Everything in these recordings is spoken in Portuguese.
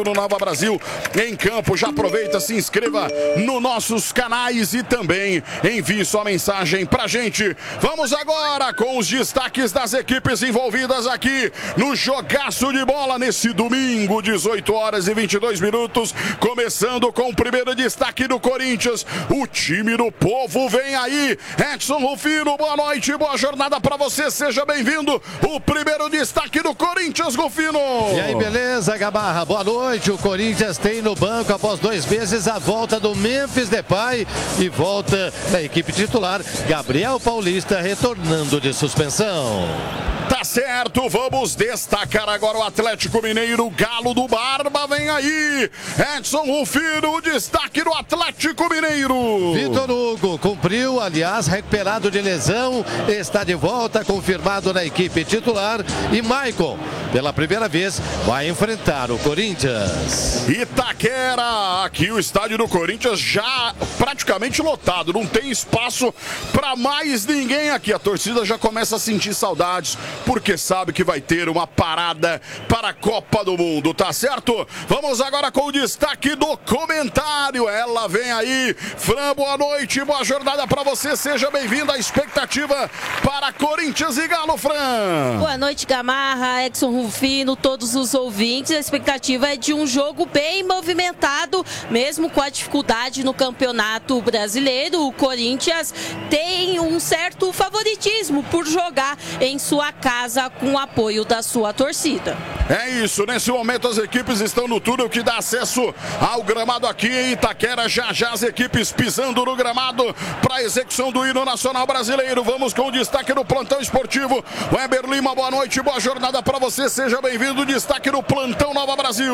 no Nova Brasil em campo. Já aproveita, se inscreva nos nossos canais e também envie sua mensagem pra gente. Vamos agora com os destaques das equipes envolvidas aqui no Jogaço de Bola nesse domingo, 18 horas e 22 minutos, começando com o primeiro destaque do Corinthians. O time do povo vem aí. Edson Rufino, boa noite, boa jornada pra você, seja bem-vindo. O primeiro destaque do Corinthians, Rufino. E aí, beleza, Gamarra? Boa noite. O Corinthians tem no banco, após 2 meses, a volta do Memphis Depay e volta da equipe titular, Gabriel Paulista, retornando de suspensão. Tá certo, vamos destacar agora o Atlético Mineiro, Galo do Barba, vem aí. Edson Rufino, o destaque do Atlético Mineiro. Vitor Hugo cumpriu, aliás, recuperado de lesão, está de volta, confirmado na equipe titular. E Maicon, pela primeira vez, vai enfrentar o Corinthians. Itaquera, aqui o estádio do Corinthians já praticamente lotado, não tem espaço para mais ninguém aqui. A torcida já começa a sentir saudades, porque sabe que vai ter uma parada para a Copa do Mundo, tá certo? Vamos agora com o destaque do comentário. Ela vem aí. Fran, boa noite, boa jornada para você, seja bem-vindo. A expectativa para Corinthians e Galo, Fran. Boa noite, Gamarra, Edson Rufino, todos os ouvintes. A expectativa é de um jogo bem movimentado, mesmo com a dificuldade no Campeonato Brasileiro. O Corinthians tem um certo favoritismo por jogar em sua casa com o apoio da sua torcida. É isso, nesse momento as equipes estão no túnel que dá acesso ao gramado aqui em Itaquera. Já as equipes pisando no gramado para a execução do hino nacional brasileiro. Vamos com o destaque do plantão esportivo. Weber Lima, boa noite, boa jornada para você, seja bem-vindo. Destaque do plantão Nova Brasil.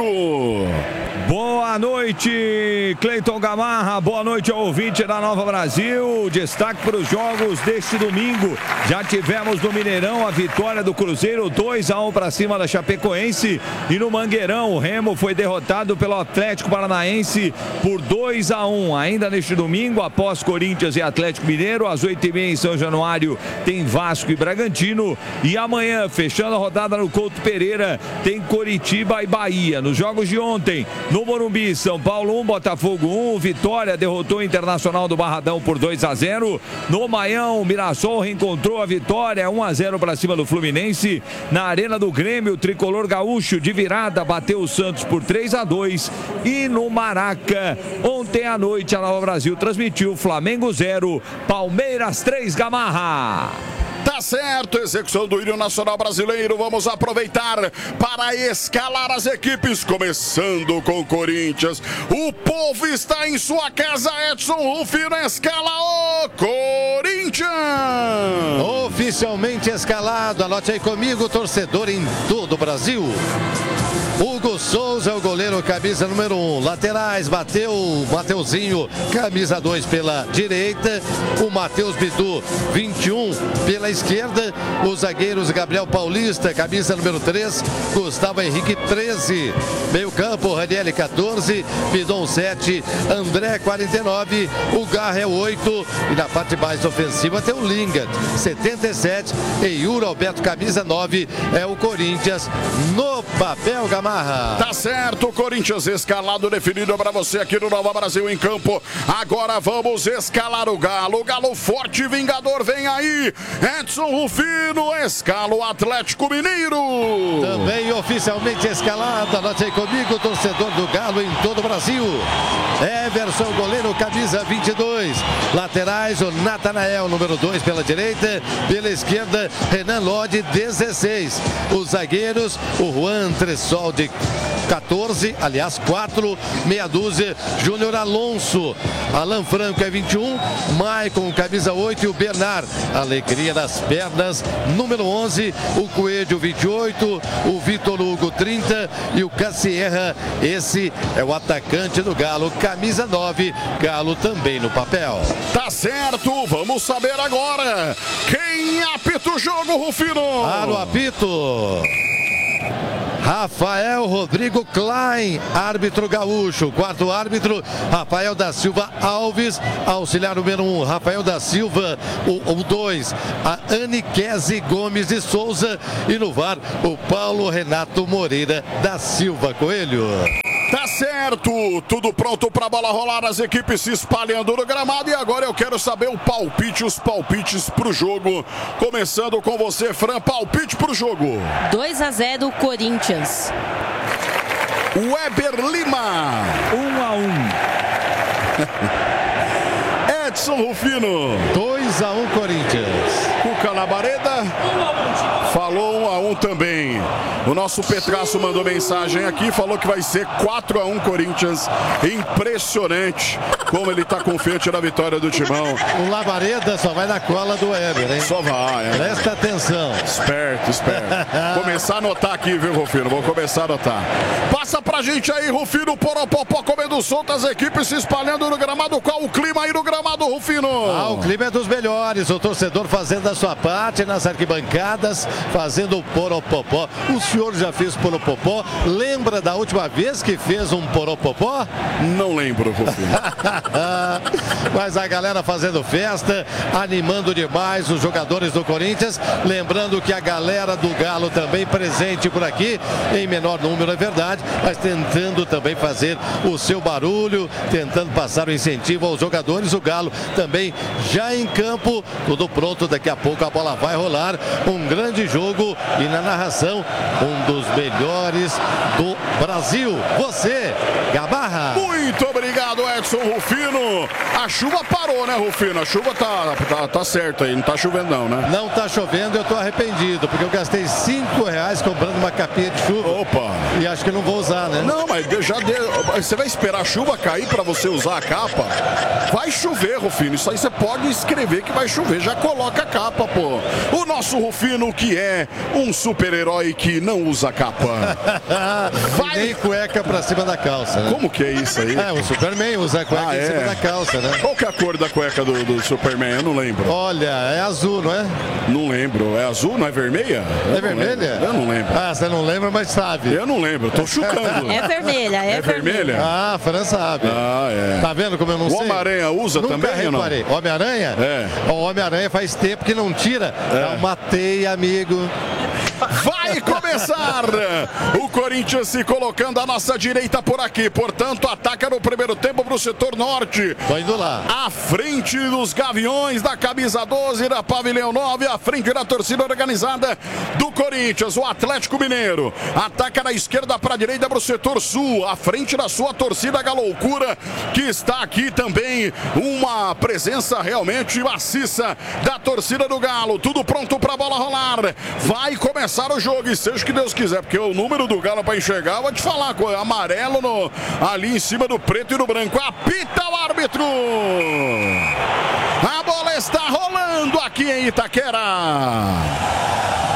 Boa noite, Cleiton Gamarra, boa noite ao ouvinte da Nova Brasil. Destaque para os jogos deste domingo. Já tivemos no Mineirão a vitória do Cruzeiro, 2-1 para cima da Chapecoense. E no Mangueirão, o Remo foi derrotado pelo Atlético Paranaense por 2-1. Ainda neste domingo, após Corinthians e Atlético Mineiro, às 8h30 em São Januário, tem Vasco e Bragantino. E amanhã, fechando a rodada no Couto Pereira, tem Coritiba e Bahia. Nos jogos de ontem, no Morumbi, São Paulo 1, Botafogo 1. Vitória derrotou o Internacional do Barradão por 2-0. No Maião, o Mirassol reencontrou a vitória, 1-0 para cima do Fluminense. Na Arena do Grêmio, o tricolor gaúcho de virada bateu o Santos por 3-2. E no Maraca, ontem à noite, a Nova Brasil transmitiu Flamengo 0, Palmeiras 3, Gamarra. Tá certo, execução do hino nacional brasileiro. Vamos aproveitar para escalar as equipes, começando com o Corinthians. O povo está em sua casa. Edson Rufino escala o Corinthians. Oficialmente escalado, anote aí comigo, torcedor em todo o Brasil. Hugo Souza é o goleiro, camisa número 1. Laterais, Mateuzinho, camisa 2 pela direita. O Matheus Bidu, 21 pela esquerda. Os zagueiros, Gabriel Paulista, camisa número 3. Gustavo Henrique, 13. Meio campo, Ranieri, 14. Bidon, 7. André, 49. O Garra, 8. E na parte mais ofensiva tem o Lingard, 77. E Yuri Alberto, camisa 9. É o Corinthians no papel, Gamarra. Tá certo, Corinthians escalado, definido para você aqui no Nova Brasil em campo. Agora vamos escalar o Galo. O Galo forte e vingador vem aí. Edson Rufino escala o Atlético Mineiro. Também oficialmente escalado, anote aí comigo, torcedor do Galo em todo o Brasil. Everson, goleiro, camisa 22. Laterais, o Natanael, número 2 pela direita. Pela esquerda, Renan Lodi, 16. Os zagueiros, o Juan Tressol de 14, aliás 4, meia dúzia, Júnior Alonso. Alan Franco é 21, Maicon, camisa 8 e o Bernard, alegria das pernas, número 11, o Coelho 28, o Vitor Hugo 30 e o Cassierra, esse é o atacante do Galo, camisa 9, Galo também no papel. Tá certo, vamos saber agora quem apita o jogo, Rufino. No apito, Rafael Rodrigo Klein, árbitro gaúcho. Quarto árbitro, Rafael da Silva Alves. Auxiliar número 1, Rafael da Silva. O 2, a Aniqueze Gomes de Souza. E no VAR, o Paulo Renato Moreira da Silva Coelho. Tá certo, tudo pronto para a bola rolar, as equipes se espalhando no gramado e agora eu quero saber o palpite, os palpites pro jogo. Começando com você, Fran, palpite pro jogo. 2-0 Corinthians. Weber Lima. 1-1. Edson Rufino. 2-1 Corinthians. Cuca Labareda. Falou 1-1 também. O nosso Petraço mandou mensagem aqui, falou que vai ser 4-1 Corinthians. Impressionante como ele tá confiante na vitória do Timão. O Labareda só vai na cola do Weber, hein? Só vai, hein? Presta atenção. Esperto. Começar a anotar aqui, viu, Rufino? Vou começar a anotar. Passa pra gente aí, Rufino, Poropopó comendo solto, as equipes se espalhando no gramado. Qual o clima aí no gramado, Rufino? O clima é dos melhores. O torcedor fazendo a sua parte nas arquibancadas, fazendo o Poropopó. O senhor já fez Poropopó? Lembra da última vez que fez um Poropopó? Não lembro, Rufino. Mas a galera fazendo festa, animando demais os jogadores do Corinthians. Lembrando que a galera do Galo também presente por aqui, em menor número, é verdade, mas tentando também fazer o seu barulho, tentando passar o incentivo aos jogadores. O Galo também já em campo, tudo pronto, daqui a pouco a bola vai rolar. Um grande jogo e na narração, um dos melhores do Brasil. Você, Gabarra. Muito obrigado, Edson Rufino. A chuva parou, né, Rufino? A chuva tá certa aí, não tá chovendo não, né? Não tá chovendo, eu tô arrependido, porque eu gastei R$5 comprando uma capinha de chuva. Opa! E acho que não vou usar, né? Não, mas já deu. Você vai esperar a chuva cair pra você usar a capa? Vai chover, Rufino. Isso aí você pode escrever que vai chover. Já coloca a capa, pô. O nosso Rufino, que é um super-herói que não usa capa. Vai. E nem cueca pra cima da calça, né? Como que é isso aí? O Superman usa a cueca em cima da calça, né? Qual que é a cor da cueca do Superman? Eu não lembro. Olha, é azul, não é? Não lembro. É azul, não é vermelha? É vermelha? Eu não lembro. Ah, você não lembra, mas sabe. Eu não lembro, tô chutando. É vermelha, É vermelha? Ah, a Fran sabe. Ah, é. Tá vendo como eu não sei? O Homem-Aranha usa Nunca também reparei. ou não? Homem-Aranha? É. O Homem-Aranha faz tempo que não tira. É uma teia, amigo. Vai começar! O Corinthians se colocando à nossa direita por aqui. Portanto, ataca no primeiro tempo para o setor norte. Tô indo lá. À frente dos Gaviões, da camisa 12, da Pavilhão 9, à frente da torcida organizada do Corinthians. O Atlético Mineiro ataca na esquerda para a direita para o setor sul. À frente da sua torcida Galoucura, que está aqui também. Uma presença realmente maciça da torcida do Galo. Tudo pronto para a bola rolar. Vai começar o jogo, e seja o que Deus quiser, porque o número do Galo para enxergar, vou te falar, amarelo ali em cima do preto e do branco. Apita o árbitro! A bola está rolando aqui em Itaquera.